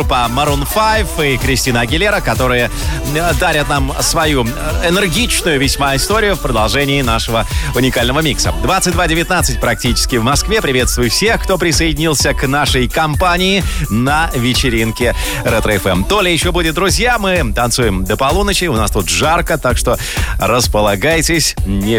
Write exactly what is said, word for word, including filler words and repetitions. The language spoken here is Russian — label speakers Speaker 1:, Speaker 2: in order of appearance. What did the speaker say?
Speaker 1: Группа Maroon пять и Кристина Агилера, которые дарят нам свою энергичную весьма историю в продолжении нашего уникального микса. двадцать два девятнадцать практически в Москве. Приветствую всех, кто присоединился к нашей компании на вечеринке Ретро-эф эм. То ли еще будет, друзья, мы танцуем до полуночи, у нас тут жарко, так что располагайтесь, не